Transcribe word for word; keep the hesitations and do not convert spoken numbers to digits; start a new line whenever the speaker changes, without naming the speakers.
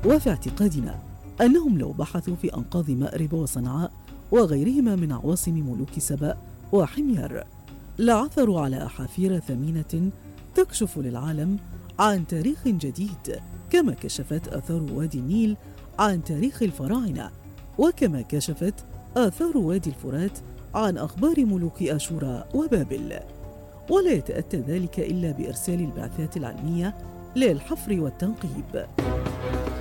وفي اعتقادنا أنهم لو بحثوا في أنقاض مأرب وصنعاء وغيرهما من عواصم ملوك سبأ وحمير لعثروا على أحافير ثمينة تكشف للعالم عن تاريخ جديد، كما كشفت آثار وادي النيل عن تاريخ الفراعنة، وكما كشفت آثار وادي الفرات عن أخبار ملوك آشور وبابل. ولا يتأتى ذلك إلا بإرسال البعثات العلمية للحفر والتنقيب.